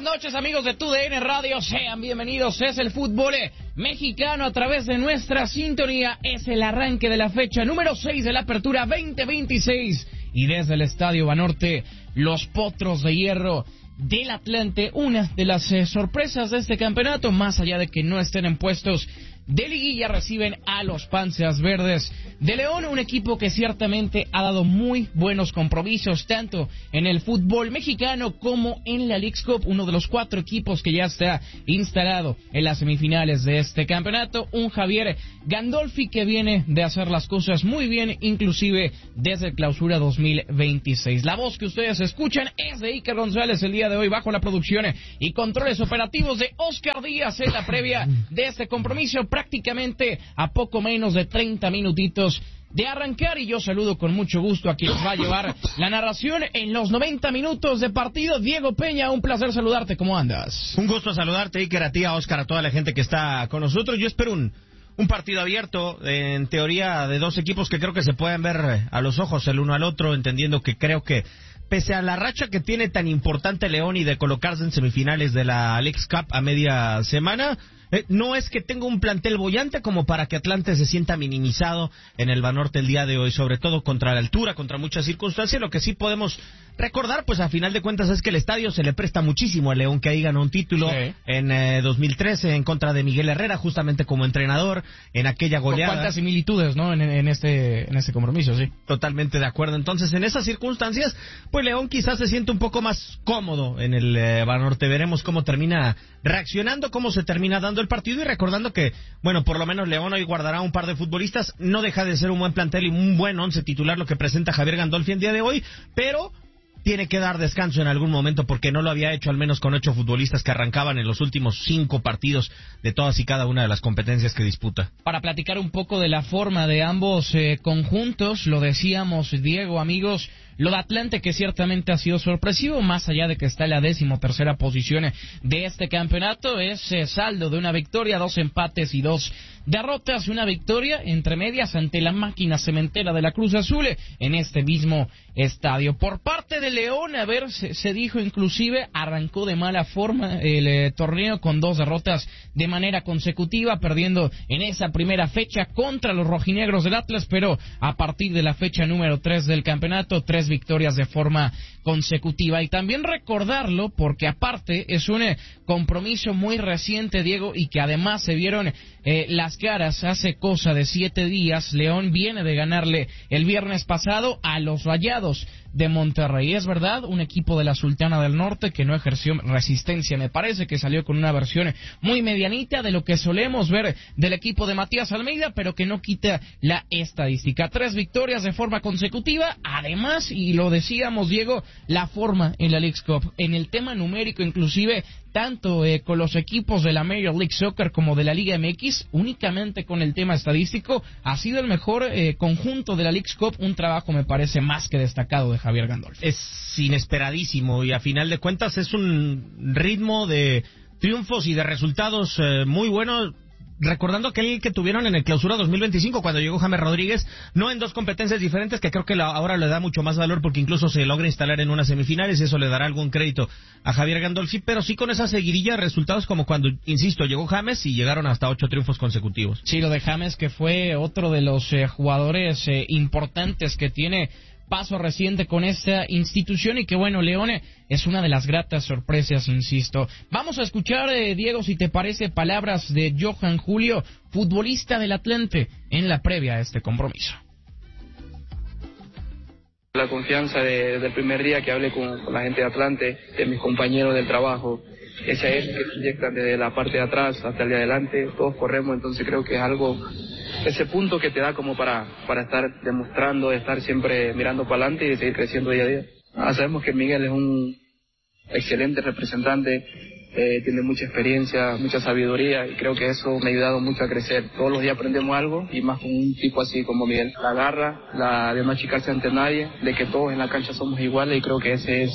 noches, amigos de TUDN Radio, sean bienvenidos. Es el fútbol mexicano a través de nuestra sintonía. Es el arranque de la fecha número 6 de la Apertura 2026. Y desde el Estadio Banorte, los Potros de Hierro del Atlante, una de las sorpresas de este campeonato, más allá de que no estén en puestos de liguilla, reciben a los Panzas Verdes de León, un equipo que ciertamente ha dado muy buenos compromisos, tanto en el fútbol mexicano como en la Leagues Cup, uno de los 4 equipos que ya está instalado en las semifinales de este campeonato, un Javier Gandolfi que viene de hacer las cosas muy bien, inclusive desde el Clausura 2026. La voz que ustedes escuchan es de Iker González el día de hoy, bajo la producción y controles operativos de Oscar Díaz en la previa de este compromiso, prácticamente a poco menos de 30 minutitos de arrancar, y yo saludo con mucho gusto a quien nos va a llevar la narración en los 90 minutos de partido. Diego Peña, un placer saludarte, ¿cómo andas? Un gusto saludarte, Iker, a ti, a Oscar, a toda la gente que está con nosotros. Yo espero un partido abierto, en teoría, de dos equipos que creo que se pueden ver a los ojos el uno al otro, entendiendo que creo que pese a la racha que tiene tan importante León y de colocarse en semifinales de la Leagues Cup a media semana, no es que tenga un plantel boyante como para que Atlante se sienta minimizado en el Banorte el día de hoy, sobre todo contra la altura, contra muchas circunstancias. Lo que sí podemos recordar, pues a final de cuentas, es que el estadio se le presta muchísimo a León, que ahí ganó un título en 2013 en contra de Miguel Herrera, justamente como entrenador, en aquella goleada. ¿Cuántas similitudes, no? En este compromiso, sí. Totalmente de acuerdo. Entonces, en esas circunstancias, pues León quizás se siente un poco más cómodo en el Banorte. Veremos cómo termina reaccionando, cómo se termina dando el partido, y recordando que, bueno, por lo menos León hoy guardará un par de futbolistas. No deja de ser un buen plantel y un buen once titular lo que presenta Javier Gandolfi el día de hoy, pero tiene que dar descanso en algún momento, porque no lo había hecho al menos con 8 futbolistas que arrancaban en los últimos 5 partidos de todas y cada una de las competencias que disputa. Para platicar un poco de la forma de ambos conjuntos, lo decíamos, Diego, amigos, lo de Atlante, que ciertamente ha sido sorpresivo, más allá de que está en la 13ª posición de este campeonato, es saldo de una victoria, 2 empates y 2 derrotas, una victoria entre medias ante la máquina cementera de la Cruz Azul en este mismo estadio. Por parte de León, a ver, se dijo inclusive, arrancó de mala forma el torneo con 2 derrotas de manera consecutiva, perdiendo en esa primera fecha contra los rojinegros del Atlas, pero a partir de la fecha número 3 del campeonato, 3 victorias de forma consecutiva. Y también recordarlo, porque aparte es un compromiso muy reciente, Diego, y que además se vieron las caras hace cosa de 7 días. León viene de ganarle el viernes pasado a los Rayados de Monterrey. Es verdad, un equipo de la Sultana del Norte que no ejerció resistencia, me parece que salió con una versión muy medianita de lo que solemos ver del equipo de Matías Almeida, pero que no quita la estadística. 3 victorias de forma consecutiva, además, y lo decíamos, Diego, la forma en la Leagues Cup, en el tema numérico inclusive, tanto con los equipos de la Major League Soccer como de la Liga MX, únicamente con el tema estadístico, ha sido el mejor conjunto de la Leagues Cup, un trabajo me parece más que destacado de Javier Gandolfi. Es inesperadísimo, y a final de cuentas es un ritmo de triunfos y de resultados muy buenos. Recordando aquel que tuvieron en el Clausura 2025 cuando llegó James Rodríguez, no en 2 competencias diferentes, que creo que ahora le da mucho más valor porque incluso se logra instalar en unas semifinales y eso le dará algún crédito a Javier Gandolfi, pero sí con esa seguidilla de resultados como cuando, insisto, llegó James y llegaron hasta 8 triunfos consecutivos. Sí, lo de James, que fue otro de los jugadores importantes que tiene paso reciente con esta institución, y que bueno, León es una de las gratas sorpresas, insisto. Vamos a escuchar, Diego, si te parece, palabras de Johan Julio, futbolista del Atlante, en la previa a este compromiso. La confianza del primer día que hablé con la gente de Atlante, de mis compañeros del trabajo, ese es que se inyectan desde la parte de atrás hasta el de adelante, todos corremos, entonces creo que es algo, ese punto que te da como para estar demostrando, de estar siempre mirando para adelante y de seguir creciendo día a día. Sabemos que Miguel es un excelente representante, tiene mucha experiencia, mucha sabiduría, y creo que eso me ha ayudado mucho a crecer. Todos los días aprendemos algo, y más con un tipo así como Miguel. La garra, la de no achicarse ante nadie, de que todos en la cancha somos iguales, y creo que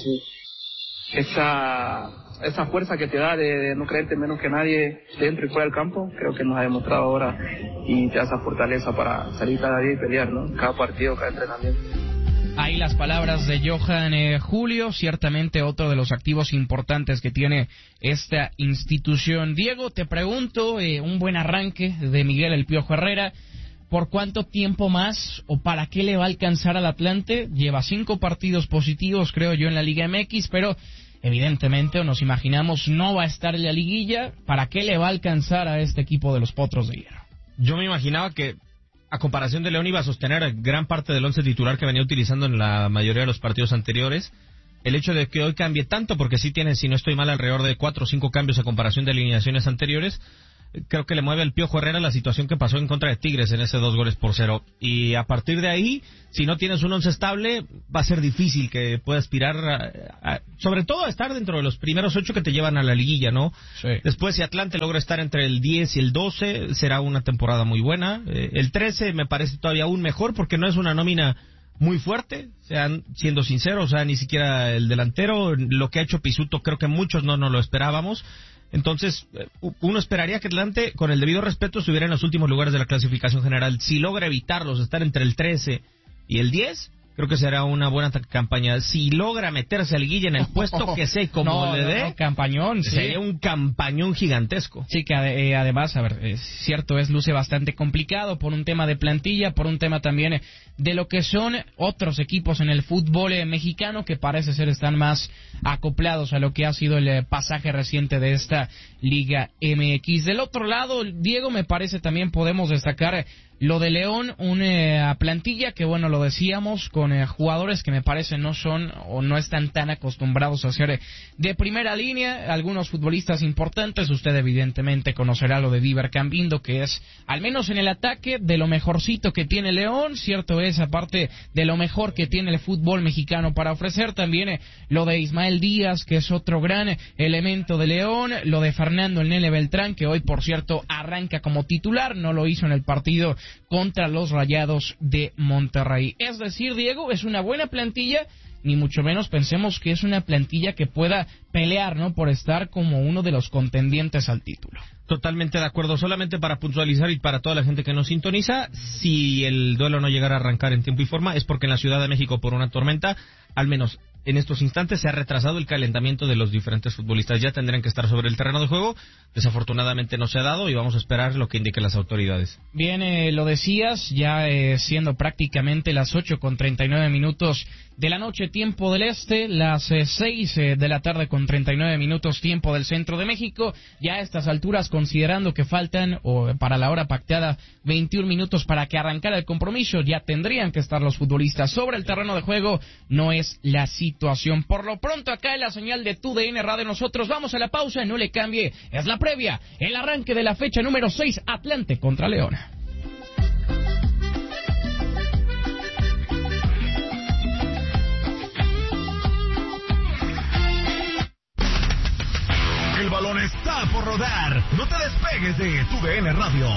esa fuerza que te da de no creerte menos que nadie dentro y fuera del campo, creo que nos ha demostrado ahora, y te da esa fortaleza para salir cada día y pelear, ¿no? Cada partido, cada entrenamiento. Ahí las palabras de Johan Julio, ciertamente otro de los activos importantes que tiene esta institución. Diego, te pregunto, un buen arranque de Miguel El Piojo Herrera, ¿por cuánto tiempo más o para qué le va a alcanzar al Atlante? Lleva 5 partidos positivos, creo yo, en la Liga MX, pero evidentemente, o nos imaginamos, no va a estar en la liguilla. ¿Para qué le va a alcanzar a este equipo de los Potros de Hierro? Yo me imaginaba que, a comparación de León, iba a sostener gran parte del once titular que venía utilizando en la mayoría de los partidos anteriores. El hecho de que hoy cambie tanto, porque sí tiene, si no estoy mal, alrededor de 4 o 5 cambios a comparación de alineaciones anteriores, creo que le mueve al Piojo Herrera la situación que pasó en contra de Tigres en ese 2-0. Y a partir de ahí, si no tienes un once estable, va a ser difícil que pueda aspirar sobre todo a estar dentro de los primeros 8 que te llevan a la liguilla, ¿no? Sí. Después, si Atlante logra estar entre el 10 y el 12, será una temporada muy buena. El 13 me parece todavía aún mejor, porque no es una nómina muy fuerte, siendo sinceros, ni siquiera el delantero. Lo que ha hecho Pisuto, creo que muchos no nos lo esperábamos. Entonces, uno esperaría que Atlante, con el debido respeto, estuviera en los últimos lugares de la clasificación general. Si logra evitarlos, estar entre el 13 y el 10, creo que será una buena campaña. Si logra meterse al liguilla en el puesto que sé, como le dé, campañón, sí. Sería un campañón gigantesco. Sí, que además, a ver, cierto, luce bastante complicado por un tema de plantilla, por un tema también de lo que son otros equipos en el fútbol mexicano, que parece ser están más acoplados a lo que ha sido el pasaje reciente de esta Liga MX. Del otro lado, Diego, me parece también podemos destacar lo de León, una plantilla que, bueno, lo decíamos, con jugadores que me parece no son o no están tan acostumbrados a ser de primera línea. Algunos futbolistas importantes, usted evidentemente conocerá lo de Diver Cambindo, que es, al menos en el ataque, de lo mejorcito que tiene León. Cierto es, aparte de lo mejor que tiene el fútbol mexicano para ofrecer, también lo de Ismael Díaz, que es otro gran elemento de León, lo de Fernando El Nene Beltrán, que hoy, por cierto, arranca como titular, no lo hizo en el partido contra los Rayados de Monterrey. Es decir, Diego, es una buena plantilla, ni mucho menos pensemos que es una plantilla que pueda pelear, ¿no?, por estar como uno de los contendientes al título. Totalmente de acuerdo. Solamente para puntualizar y para toda la gente que nos sintoniza, si el duelo no llegara a arrancar en tiempo y forma, es porque en la Ciudad de México, por una tormenta, al menos en estos instantes, se ha retrasado el calentamiento de los diferentes futbolistas. Ya tendrán que estar sobre el terreno de juego. Desafortunadamente no se ha dado y vamos a esperar lo que indiquen las autoridades. Bien, lo decías, ya siendo prácticamente las 8:39 de la noche, tiempo del este, las 6 de la tarde con 39 minutos, tiempo del centro de México. Ya a estas alturas, considerando que faltan, o para la hora pactada, 21 minutos para que arrancara el compromiso, ya tendrían que estar los futbolistas sobre el terreno de juego. No es la situación. Por lo pronto, acá en la señal de TUDN Radio, nosotros vamos a la pausa, no le cambie, es la previa, el arranque de la fecha número 6, Atlante contra León. El balón está por rodar, no te despegues de TUDN Radio.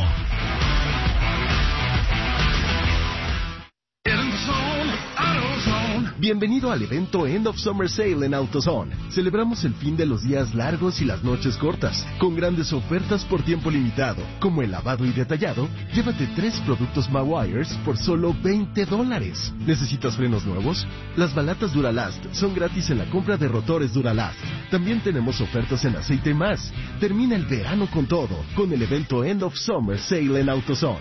Bienvenido al evento End of Summer Sale en AutoZone. Celebramos el fin de los días largos y las noches cortas, con grandes ofertas por tiempo limitado, como el lavado y detallado. Llévate 3 productos Mawires por solo $20. ¿Necesitas frenos nuevos? Las balatas Duralast son gratis en la compra de rotores Duralast. También tenemos ofertas en aceite más. Termina el verano con todo, con el evento End of Summer Sale en AutoZone.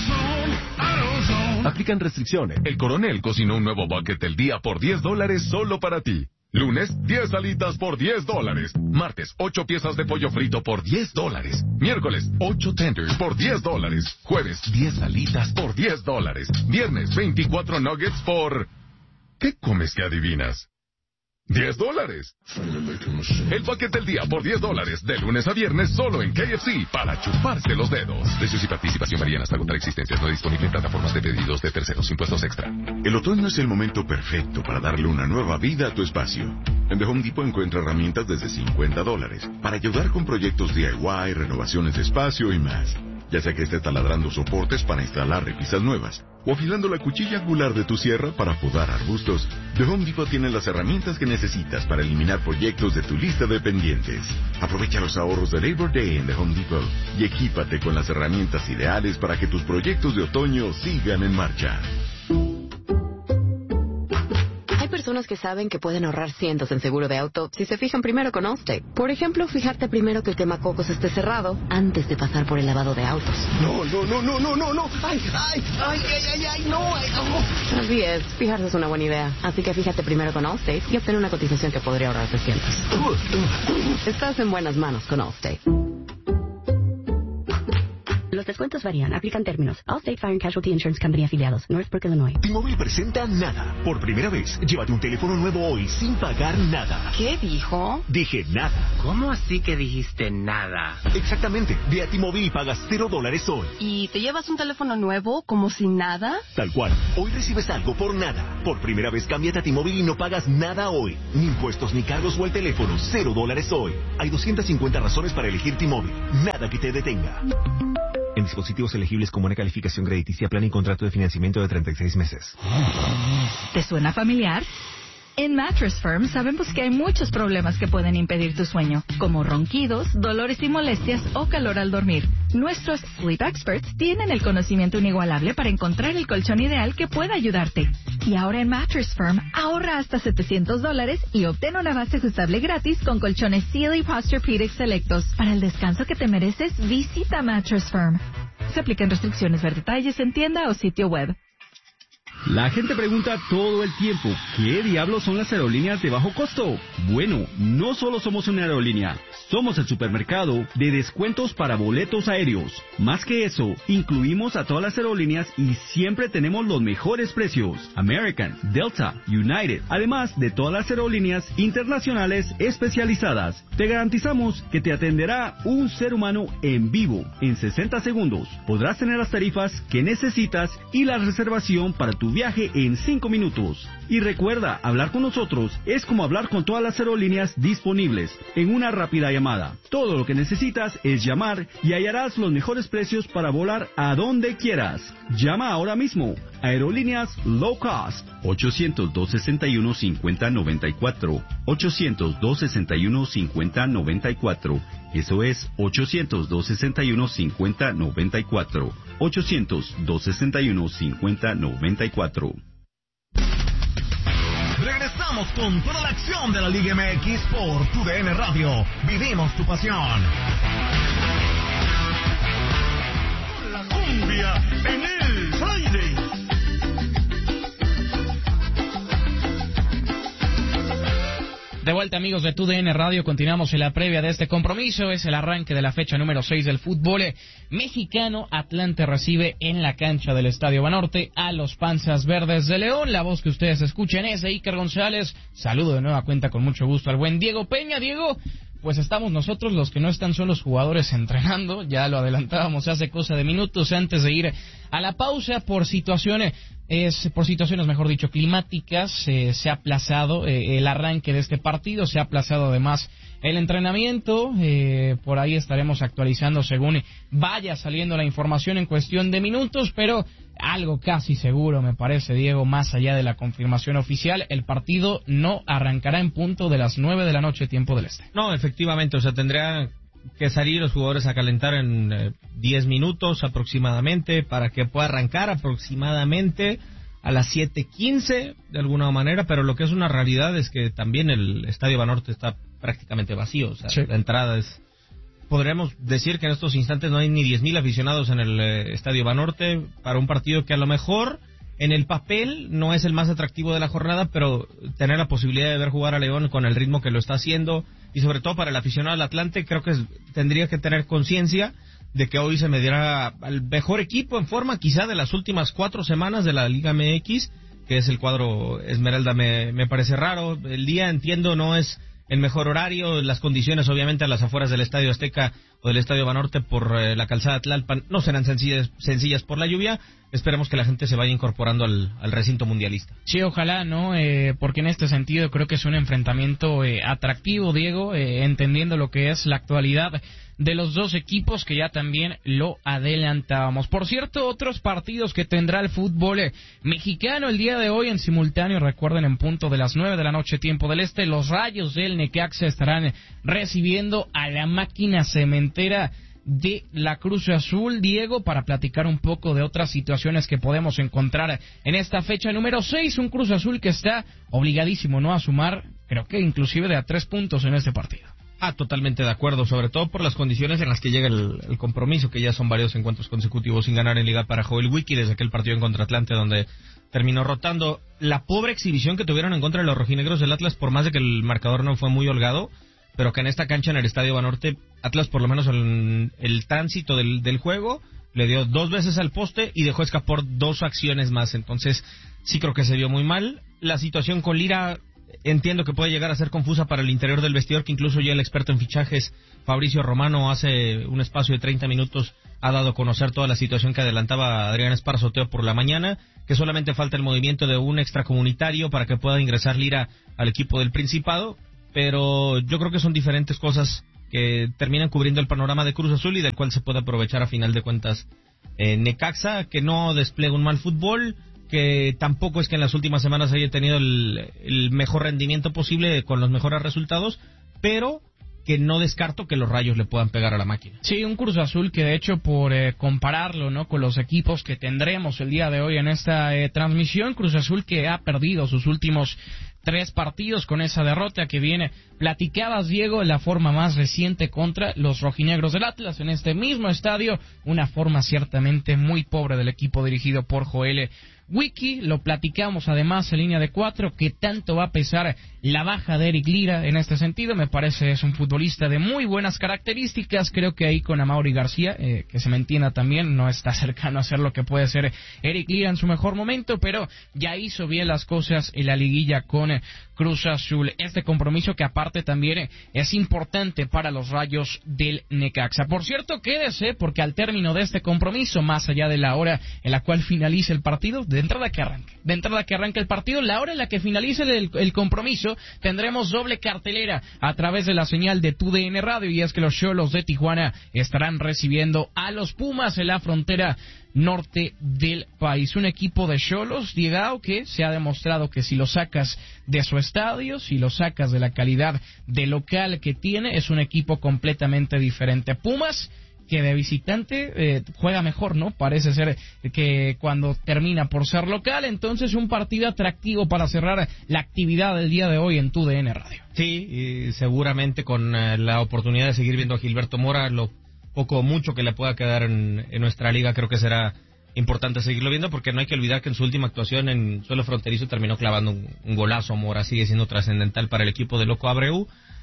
Aplican restricciones. El Coronel cocinó un nuevo bucket del día por $10 solo para ti. Lunes, 10 alitas por $10. Martes, 8 piezas de pollo frito por $10. Miércoles, 8 tenders por $10. Jueves, 10 alitas por $10. Viernes, 24 nuggets por... ¿Qué comes que adivinas? $10. El paquete del día por $10, de lunes a viernes, solo en KFC, para chuparse los dedos. Precios y participación varían hasta agotar existencias. No disponible en plataformas de pedidos de terceros, impuestos extra. El otoño es el momento perfecto para darle una nueva vida a tu espacio. En The Home Depot encuentra herramientas desde $50 para ayudar con proyectos DIY, renovaciones de espacio y más. Ya sea que estés taladrando soportes para instalar repisas nuevas o afilando la cuchilla angular de tu sierra para podar arbustos, The Home Depot tiene las herramientas que necesitas para eliminar proyectos de tu lista de pendientes. Aprovecha los ahorros de Labor Day en The Home Depot y equípate con las herramientas ideales para que tus proyectos de otoño sigan en marcha. personas que saben que pueden ahorrar cientos en seguro de auto si se fijan primero con Allstate. Por ejemplo, fijarte primero que el quemacocos esté cerrado antes de pasar por el lavado de autos. No. Ay, no. Así es, fijarse es una buena idea. Así que fíjate primero con Allstate y obtén una cotización que podría ahorrarte cientos. Estás en buenas manos con Allstate. Los descuentos varían. Aplican términos. Allstate Fire and Casualty Insurance Company afiliados. Northbrook, Illinois. T-Mobile presenta Nada. Por primera vez, llévate un teléfono nuevo hoy sin pagar nada. ¿Qué dijo? Dije nada. ¿Cómo así que dijiste nada? Exactamente. Ve a T-Mobile y pagas $0 hoy. ¿Y te llevas un teléfono nuevo como sin nada? Tal cual. Hoy recibes algo por nada. Por primera vez, cámbiate a T-Mobile y no pagas nada hoy. Ni impuestos, ni cargos o el teléfono. $0 hoy. Hay 250 razones para elegir T-Mobile. Nada que te detenga. En dispositivos elegibles con buena calificación crediticia, plan y contrato de financiamiento de 36 meses. ¿Te suena familiar? En Mattress Firm sabemos que hay muchos problemas que pueden impedir tu sueño, como ronquidos, dolores y molestias o calor al dormir. Nuestros Sleep Experts tienen el conocimiento inigualable para encontrar el colchón ideal que pueda ayudarte. Y ahora en Mattress Firm, ahorra hasta $700 y obtén una base ajustable gratis con colchones Sealy Posturepedic selectos. Para el descanso que te mereces, visita Mattress Firm. Se aplican restricciones. Ver detalles en tienda o sitio web. La gente pregunta todo el tiempo, ¿qué diablos son las aerolíneas de bajo costo? Bueno, no solo somos una aerolínea, somos el supermercado de descuentos para boletos aéreos. Más que eso, incluimos a todas las aerolíneas y siempre tenemos los mejores precios. American, Delta, United, además de todas las aerolíneas internacionales especializadas. Te garantizamos que te atenderá un ser humano en vivo en 60 segundos. Podrás tener las tarifas que necesitas y la reservación para tu viaje en 5 minutos. Y recuerda, hablar con nosotros es como hablar con todas las aerolíneas disponibles en una rápida llamada. Todo lo que necesitas es llamar y hallarás los mejores precios para volar a donde quieras. Llama ahora mismo. Aerolíneas Low Cost. 800-261-5094. 800-261-5094. Eso es 800-261-5094. 800-261-5094. Regresamos con toda la acción de la Liga MX por TUDN Radio. Vivimos tu pasión. La cumbia en el Friday. De vuelta, amigos de TUDN Radio, continuamos en la previa de este compromiso. Es el arranque de la fecha número 6 del fútbol mexicano. Atlante recibe en la cancha del Estadio Banorte a los Panzas Verdes de León. La voz que ustedes escuchan es de Iker González. Saludo de nueva cuenta con mucho gusto al buen Diego Peña. Diego, pues estamos nosotros, los que no están son los jugadores entrenando. Ya lo adelantábamos hace cosa de minutos antes de ir a la pausa por situaciones mejor dicho, climáticas. Se ha aplazado el arranque de este partido, se ha aplazado además el entrenamiento. Por ahí estaremos actualizando según vaya saliendo la información en cuestión de minutos, pero algo casi seguro me parece, Diego, más allá de la confirmación oficial, el partido no arrancará en punto de las 9 de la noche, tiempo del este. No, efectivamente, o sea, tendría que salir los jugadores a calentar en 10 minutos aproximadamente para que pueda arrancar aproximadamente a las 7:15 de alguna manera, pero lo que es una realidad es que también el Estadio Banorte está prácticamente vacío, o sea, sí. La entrada es... Podríamos decir que en estos instantes no hay ni 10,000 aficionados en el Estadio Banorte para un partido que a lo mejor en el papel no es el más atractivo de la jornada, pero tener la posibilidad de ver jugar a León con el ritmo que lo está haciendo y sobre todo para el aficionado del Atlante, creo que tendría que tener conciencia de que hoy se medirá al mejor equipo en forma quizá de las últimas 4 semanas de la Liga MX, que es el cuadro Esmeralda. Me parece raro, el día entiendo no es el mejor horario, las condiciones obviamente a las afueras del Estadio Azteca o del Estadio Banorte por la calzada Tlalpan no serán sencillas por la lluvia. Esperemos que la gente se vaya incorporando al recinto mundialista. Sí, ojalá, ¿no? Porque en este sentido creo que es un enfrentamiento atractivo, Diego, entendiendo lo que es la actualidad de los dos equipos que ya también lo adelantábamos. Por cierto, otros partidos que tendrá el fútbol mexicano el día de hoy en simultáneo, recuerden, en punto de las 9 de la noche, tiempo del este, los Rayos del Necaxa estarán recibiendo a la Máquina Cementera de la Cruz Azul, Diego, para platicar un poco de otras situaciones que podemos encontrar en esta fecha número 6, un Cruz Azul que está obligadísimo, ¿no?, a sumar, creo que inclusive de a 3 puntos en este partido. Totalmente de acuerdo, sobre todo por las condiciones en las que llega el compromiso, que ya son varios encuentros consecutivos sin ganar en Liga para Joel Wiki, desde aquel partido en contra Atlante donde terminó rotando. La pobre exhibición que tuvieron en contra de los rojinegros del Atlas, por más de que el marcador no fue muy holgado, pero que en esta cancha, en el Estadio Banorte, Atlas por lo menos en el tránsito del juego le dio 2 veces al poste y dejó escapar 2 acciones más. Entonces sí creo que se vio muy mal. La situación con Lira entiendo que puede llegar a ser confusa para el interior del vestidor, que incluso ya el experto en fichajes Fabricio Romano hace un espacio de 30 minutos ha dado a conocer toda la situación que adelantaba Adrián Esparzoteo por la mañana, que solamente falta el movimiento de un extracomunitario para que pueda ingresar Lira al equipo del Principado. Pero yo creo que son diferentes cosas que terminan cubriendo el panorama de Cruz Azul y del cual se puede aprovechar a final de cuentas Necaxa, que no despliega un mal fútbol, que tampoco es que en las últimas semanas haya tenido el mejor rendimiento posible con los mejores resultados, pero que no descarto que los Rayos le puedan pegar a la máquina. Sí, un Cruz Azul que de hecho por compararlo, ¿no?, con los equipos que tendremos el día de hoy en esta transmisión, Cruz Azul que ha perdido sus últimos 3 partidos con esa derrota que viene. Platicabas, Diego, la forma más reciente contra los rojinegros del Atlas en este mismo estadio, una forma ciertamente muy pobre del equipo dirigido por Joel Wiki. Lo platicamos además en línea de 4, que tanto va a pesar la baja de Eric Lira en este sentido. Me parece es un futbolista de muy buenas características, creo que ahí con Amaury García, que se me entienda también, no está cercano a ser lo que puede ser Eric Lira en su mejor momento, pero ya hizo bien las cosas en la liguilla con Cruz Azul. Este compromiso que aparte también es importante para los Rayos del Necaxa. Por cierto, quédese, porque al término de este compromiso, más allá de la hora en la cual finalice el partido, de entrada que arranque el partido, la hora en la que finalice el compromiso, tendremos doble cartelera a través de la señal de TUDN Radio, y es que los Xolos de Tijuana estarán recibiendo a los Pumas en la frontera norte del país. Un equipo de Xolos, Diego, que se ha demostrado que si lo sacas de su estadio, si lo sacas de la calidad de local que tiene, es un equipo completamente diferente. Pumas, que de visitante juega mejor, ¿no? Parece ser que cuando termina por ser local. Entonces un partido atractivo para cerrar la actividad del día de hoy en TUDN Radio. Sí, y seguramente con la oportunidad de seguir viendo a Gilberto Mora, lo poco o mucho que le pueda quedar en nuestra liga, creo que será importante seguirlo viendo, porque no hay que olvidar que en su última actuación en suelo fronterizo terminó clavando un golazo. Mora sigue siendo trascendental para el equipo de Loco Abreu,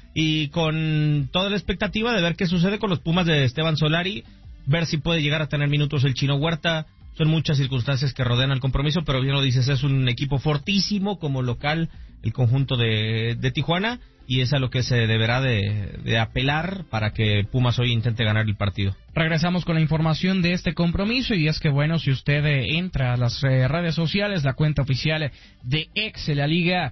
y con toda la expectativa de ver qué sucede con los Pumas de Esteban Solari, ver si puede llegar a tener minutos el Chino Huerta. Son muchas circunstancias que rodean al compromiso, pero bien lo dices, es un equipo fortísimo como local el conjunto de Tijuana, y es a lo que se deberá de apelar para que Pumas hoy intente ganar el partido. Regresamos con la información de este compromiso, y es que, bueno, si usted entra a las redes sociales, la cuenta oficial de Ex, la Liga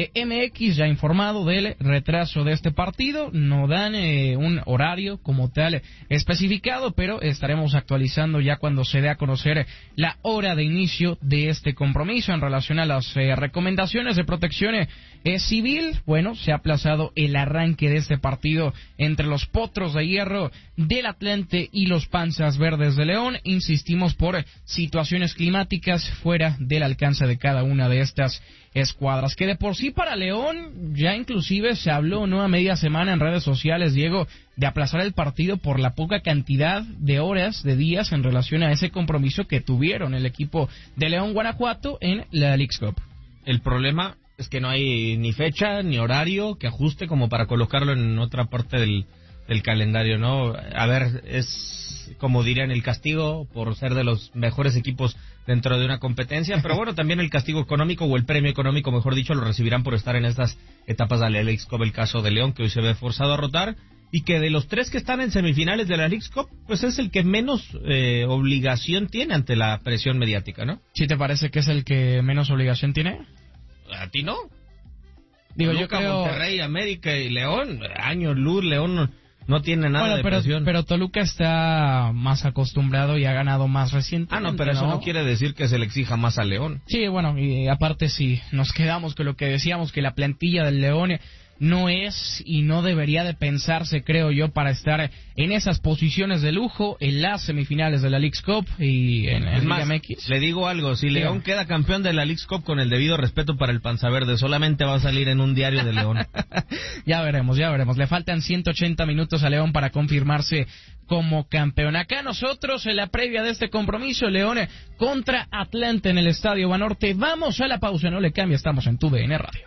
MX ya ha informado del retraso de este partido. No dan un horario como tal especificado, pero estaremos actualizando ya cuando se dé a conocer la hora de inicio de este compromiso. En relación a las recomendaciones de protección civil, bueno, se ha aplazado el arranque de este partido entre los Potros de Hierro del Atlante y los Panzas Verdes de León. Insistimos, por situaciones climáticas fuera del alcance de cada una de estas escuadras, que de por sí para León ya inclusive se habló, ¿no?, a media semana en redes sociales, Diego, de aplazar el partido por la poca cantidad de horas, de días en relación a ese compromiso que tuvieron el equipo de León Guanajuato en la Leagues Cup. El problema es que no hay ni fecha ni horario que ajuste como para colocarlo en otra parte del calendario, ¿no? A ver, es como dirían, el castigo por ser de los mejores equipos dentro de una competencia, pero bueno, también el castigo económico, o el premio económico, mejor dicho, lo recibirán por estar en estas etapas de la Leagues Cup, el caso de León, que hoy se ve forzado a rotar, y que de los 3 que están en semifinales de la Leagues Cup, pues es el que menos obligación tiene ante la presión mediática, ¿no? ¿Sí te parece que es el que menos obligación tiene? ¿A ti no? Digo, Toluca, yo creo... Monterrey, América y León, años luz, León no tiene nada de presión. Pero Toluca está más acostumbrado y ha ganado más recientemente. No, pero eso no quiere decir que se le exija más a León. Sí, bueno, y aparte si nos quedamos con lo que decíamos, que la plantilla del León no es y no debería de pensarse, creo yo, para estar en esas posiciones de lujo en las semifinales de la Leagues Cup y en Liga MX. Le digo algo, si León queda campeón de la Leagues Cup, con el debido respeto para el Panza Verde, solamente va a salir en un diario de León. Ya veremos. Le faltan 180 minutos a León para confirmarse como campeón. Acá nosotros, en la previa de este compromiso, León contra Atlante en el Estadio Banorte. Vamos a la pausa, no le cambia, estamos en TUDN Radio.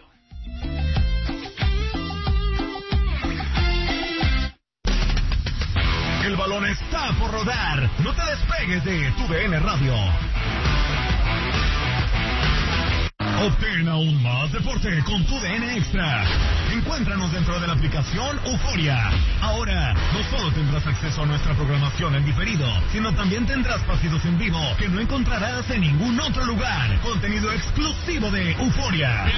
El balón está por rodar. No te despegues de TUDN Radio. Obtén aún más deporte con TUDN Extra. Encuéntranos dentro de la aplicación Euforia. Ahora, no solo tendrás acceso a nuestra programación en diferido, sino también tendrás partidos en vivo que no encontrarás en ningún otro lugar. Contenido exclusivo de Euforia.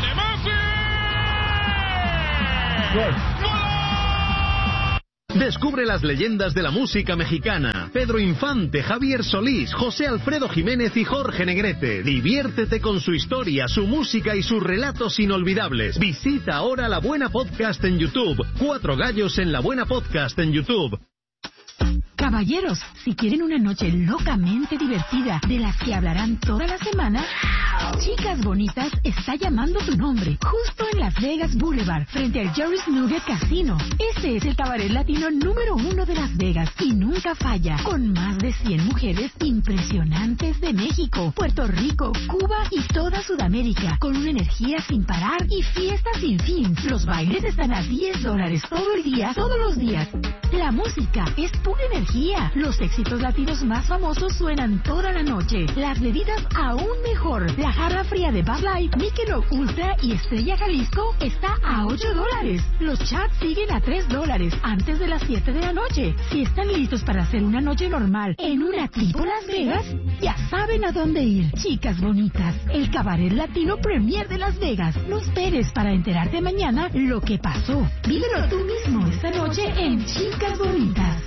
Descubre las leyendas de la música mexicana. Pedro Infante, Javier Solís, José Alfredo Jiménez y Jorge Negrete. Diviértete con su historia, su música y sus relatos inolvidables. Visita ahora La Buena Podcast en YouTube. 4 gallos en La Buena Podcast en YouTube. Caballeros, si quieren una noche locamente divertida, de las que hablarán toda la semana, Chicas Bonitas está llamando tu nombre, justo en Las Vegas Boulevard, frente al Jerry's Nugget Casino. Este es el cabaret latino número 1 de Las Vegas y nunca falla, con más de 100 mujeres impresionantes de México, Puerto Rico, Cuba y toda Sudamérica, con una energía sin parar y fiestas sin fin. Los bailes están a $10 todo el día, todos los días. La música es pura energía. Los éxitos latinos más famosos suenan toda la noche. Las bebidas aún mejor. La jarra fría de Bud Light, Michelob Ultra y Estrella Jalisco está a $8. Los chats siguen a $3 antes de las 7 de la noche. Si están listos para hacer una noche normal en una tipo Las Vegas, ya saben a dónde ir. Chicas Bonitas, el cabaret latino premier de Las Vegas. No esperes para enterarte mañana lo que pasó. Vívelo tú mismo esta noche en Chicas Bonitas.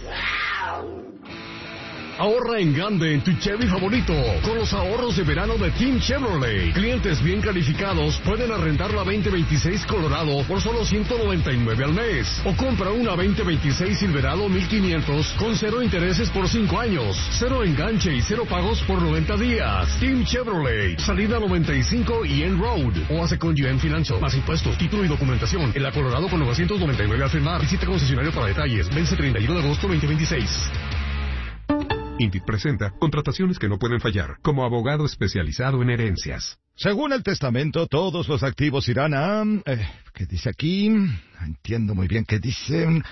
Ahorra en grande en tu Chevy favorito con los ahorros de verano de Team Chevrolet. Clientes bien calificados pueden arrendar la 2026 Colorado por solo $199 al mes. O compra una 2026 Silverado 1500 con 0 intereses por 5 años, 0 enganche y 0 pagos por 90 días. Team Chevrolet, salida 95 y en Road. O hace con UN Financial. Más impuestos, título y documentación. En la Colorado con $999 al firmar. Visita concesionario para detalles. Vence 31 de agosto 2026. Indeed presenta contrataciones que no pueden fallar, como abogado especializado en herencias. Según el testamento, todos los activos irán a... ¿qué dice aquí? No entiendo muy bien qué dice.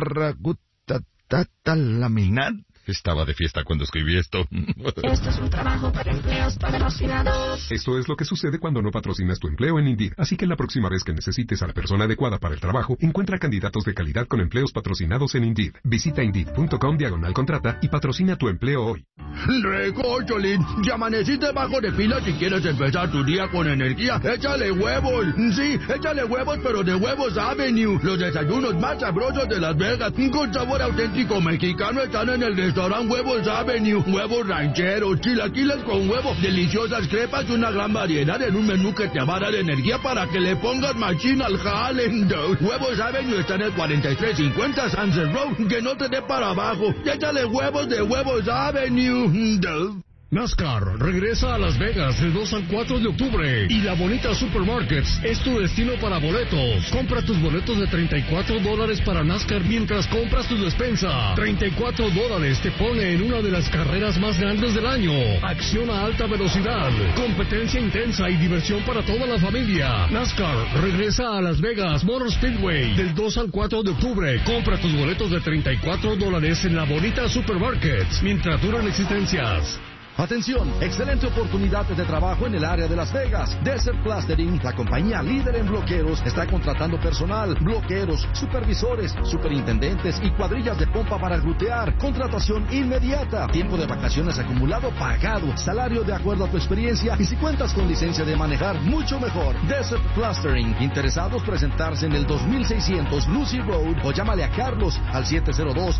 Laminar. Estaba de fiesta cuando escribí esto. Esto es un trabajo para empleos patrocinados. Esto es lo que sucede cuando no patrocinas tu empleo en Indeed. Así que la próxima vez que necesites a la persona adecuada para el trabajo, encuentra candidatos de calidad con empleos patrocinados en Indeed. Visita Indeed.com/contrata y patrocina tu empleo hoy. Recocholín, ya amaneciste bajo de pila si quieres empezar tu día con energía. ¡Échale huevos! Sí, échale huevos, pero de Huevos Avenue. Los desayunos más sabrosos de Las Vegas, con sabor auténtico mexicano, están en el restaurante Huevos Avenue. Huevos rancheros, chilaquiles con huevo, deliciosas crepas y una gran variedad en un menú que te va a dar energía para que le pongas machín al jale. Huevos Avenue está en el 4350 Sunset Road. Que no te dé para abajo. Échale huevos de Huevos Avenue. NASCAR regresa a Las Vegas del 2 al 4 de octubre y La Bonita Supermarkets es tu destino para boletos. Compra tus boletos de $34 para NASCAR mientras compras tu despensa. $34 te pone en una de las carreras más grandes del año. Acción a alta velocidad, competencia intensa y diversión para toda la familia. NASCAR regresa a Las Vegas Motor Speedway del 2 al 4 de octubre. Compra tus boletos de $34 en La Bonita Supermarkets mientras duran existencias. Atención, excelente oportunidad de trabajo en el área de Las Vegas. Desert Plastering, la compañía líder en bloqueros, está contratando personal, bloqueros, supervisores, superintendentes y cuadrillas de pompa para glutear. Contratación inmediata. Tiempo de vacaciones acumulado pagado. Salario de acuerdo a tu experiencia y si cuentas con licencia de manejar, mucho mejor. Desert Plastering. Interesados presentarse en el 2600 Lucy Road o llámale a Carlos al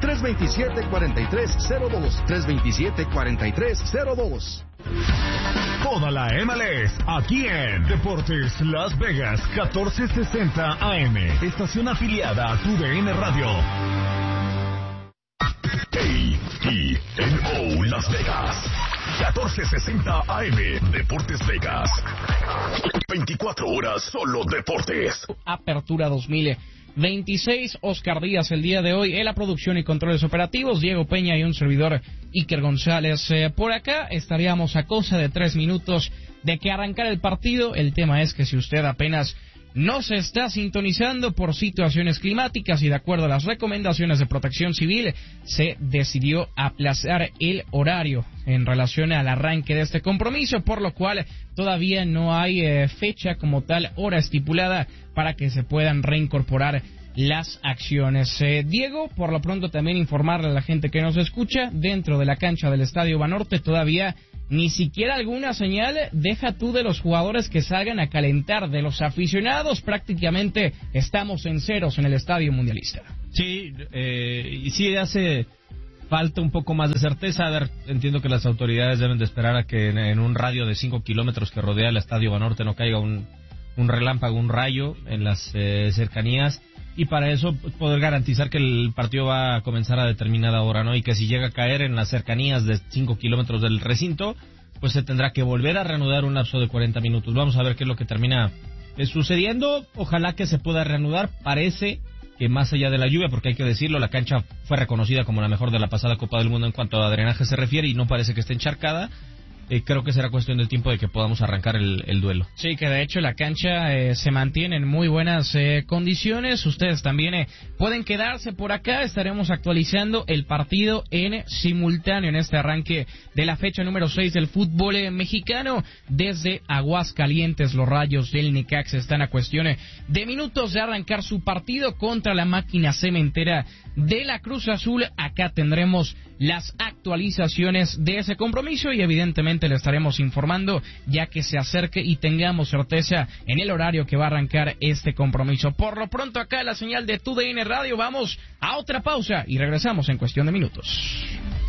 702-327-4302. 327-4302. Toda la MLS, aquí en Deportes Las Vegas, 1460 AM. Estación afiliada a TUDN Radio. KTNO Las Vegas, 1460 AM. Deportes Vegas. 24 horas solo deportes. Apertura 2026, Oscar Díaz el día de hoy en la producción y controles operativos, Diego Peña y un servidor Iker González. Por acá estaríamos a cosa de 3 minutos de que arrancara el partido. El tema es que si usted apenas no se está sintonizando por situaciones climáticas y de acuerdo a las recomendaciones de Protección Civil, se decidió aplazar el horario en relación al arranque de este compromiso, por lo cual todavía no hay fecha como tal, hora estipulada para que se puedan reincorporar las acciones. Diego, por lo pronto también informarle a la gente que nos escucha, dentro de la cancha del Estadio Banorte todavía ni siquiera alguna señal, deja tú de los jugadores que salgan a calentar, de los aficionados, prácticamente estamos en ceros en el Estadio Mundialista. Sí, y sí hace falta un poco más de certeza. A ver, entiendo que las autoridades deben de esperar a que en un radio de 5 kilómetros que rodea el Estadio Banorte no caiga un relámpago, un rayo en las cercanías, y para eso poder garantizar que el partido va a comenzar a determinada hora, ¿no? Y que si llega a caer en las cercanías de 5 kilómetros del recinto, pues se tendrá que volver a reanudar un lapso de 40 minutos. Vamos a ver qué es lo que termina sucediendo. Ojalá que se pueda reanudar. Parece que más allá de la lluvia, porque hay que decirlo, la cancha fue reconocida como la mejor de la pasada Copa del Mundo en cuanto a drenaje se refiere y no parece que esté encharcada. Creo que será cuestión de tiempo de que podamos arrancar el duelo. Sí, que de hecho la cancha se mantiene en muy buenas condiciones. Ustedes también pueden quedarse por acá. Estaremos actualizando el partido en simultáneo en este arranque de la fecha número 6 del fútbol mexicano. Desde Aguascalientes, los Rayos del Necaxa están a cuestión de minutos de arrancar su partido contra la máquina cementera de la Cruz Azul. Acá tendremos las actualizaciones de ese compromiso y evidentemente le estaremos informando ya que se acerque y tengamos certeza en el horario que va a arrancar este compromiso. Por lo pronto acá la señal de TUDN Radio, vamos a otra pausa y regresamos en cuestión de minutos.